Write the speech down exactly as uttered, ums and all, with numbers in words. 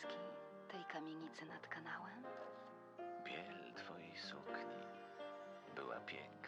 błyski tej kamienicy nad kanałem? Biel twojej sukni była piękna.